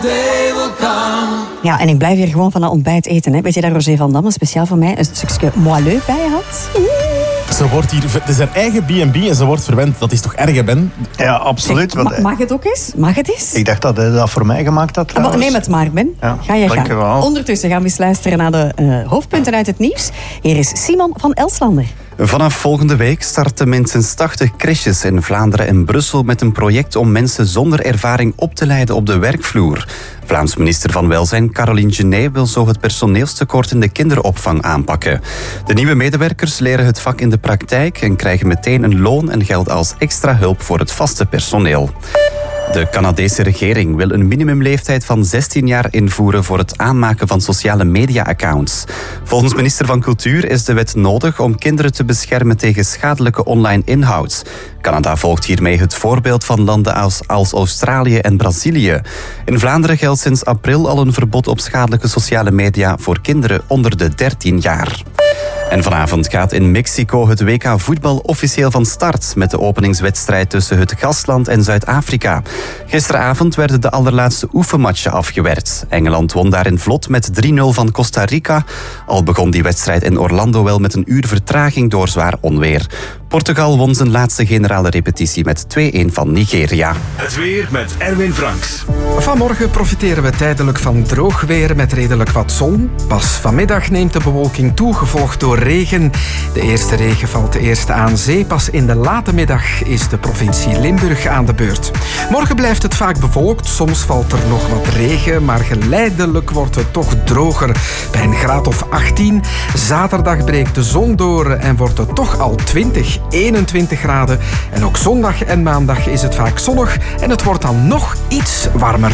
Ja, en ik blijf hier gewoon van dat ontbijt eten. Hè. Weet je dat Roger van Damme speciaal voor mij een stukje moelleux bij had? Ze wordt hier, het is haar eigen B&B en ze wordt verwend. Dat is toch erg, Ben? Ja, absoluut. Zeg, mag het ook eens? Mag het eens? Ik dacht dat hij dat voor mij gemaakt had. Maar neem het maar, Ben. Ja, Ga je dank je wel. gaan. Ondertussen gaan we eens luisteren naar de hoofdpunten uit het nieuws. Hier is Simon van Elslander. Vanaf volgende week starten minstens 80 crèches in Vlaanderen en Brussel met een project om mensen zonder ervaring op te leiden op de werkvloer. Vlaams minister van Welzijn Caroline Genet wil zo het personeelstekort in de kinderopvang aanpakken. De nieuwe medewerkers leren het vak in de praktijk en krijgen meteen een loon en geld als extra hulp voor het vaste personeel. De Canadese regering wil een minimumleeftijd van 16 jaar invoeren voor het aanmaken van sociale media-accounts. Volgens minister van Cultuur is de wet nodig om kinderen te beschermen tegen schadelijke online inhoud. Canada volgt hiermee het voorbeeld van landen als Australië en Brazilië. In Vlaanderen geldt sinds april al een verbod op schadelijke sociale media voor kinderen onder de 13 jaar. En vanavond gaat in Mexico het WK voetbal officieel van start met de openingswedstrijd tussen het gastland en Zuid-Afrika. Gisteravond werden de allerlaatste oefenmatchen afgewerkt. Engeland won daarin vlot met 3-0 van Costa Rica. Al begon die wedstrijd in Orlando wel met een uur vertraging door zwaar onweer. Portugal won zijn laatste generale repetitie met 2-1 van Nigeria. Het weer met Erwin Franks. Vanmorgen profiteren we tijdelijk van droog weer met redelijk wat zon. Pas vanmiddag neemt de bewolking toe, gevolgd door regen. De eerste regen valt eerst aan zee. Pas in de late middag is de provincie Limburg aan de beurt. Morgen blijft het vaak bewolkt. Soms valt er nog wat regen, maar geleidelijk wordt het toch droger. Bij een graad of 18. Zaterdag breekt de zon door en wordt het toch al 21 graden. En ook zondag en maandag is het vaak zonnig en het wordt dan nog iets warmer.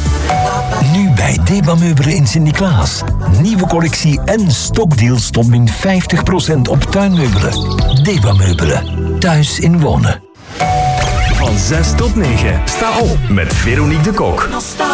Nu bij Deba Meubelen in Sint-Niklaas. Nieuwe collectie en stokdeals tot min 50% op tuinmeubelen. Deba Meubelen. Thuis in wonen. Van 6 tot 9. Sta op met Veronique de Kok.